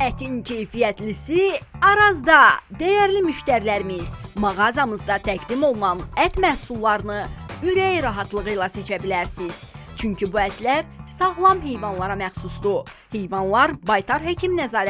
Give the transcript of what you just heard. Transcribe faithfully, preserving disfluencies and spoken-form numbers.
Ətin keyfiyyətlisi Arazda. Dəyərli müştərilərimiz, mağazamızda təqdim olunan ət məhsullarını ürək rahatlığı ilə seçə bilərsiniz. Çünki bu ətlər sağlam heyvanlara məxsusdur. Heyvanlar baytar həkim nəzarətində